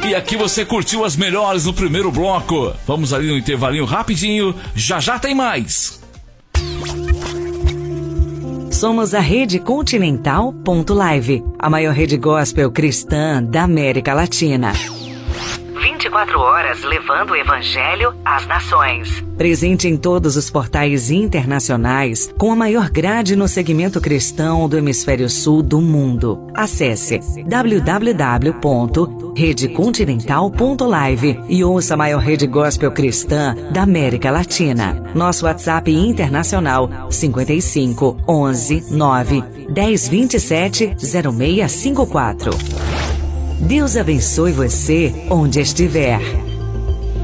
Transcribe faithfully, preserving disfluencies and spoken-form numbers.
E aqui você curtiu as melhores no primeiro bloco. Vamos ali no intervalinho rapidinho, já já tem mais. Somos a Rede Continental ponto live, a maior rede gospel cristã da América Latina. vinte e quatro horas levando o evangelho às nações. Presente em todos os portais internacionais, com a maior grade no segmento cristão do hemisfério sul do mundo. Acesse w w w ponto rede continental ponto live e ouça a maior rede gospel cristã da América Latina. Nosso WhatsApp internacional cinco cinco, onze, nove, dez, vinte e sete, zero seis cinco quatro. Deus abençoe você onde estiver.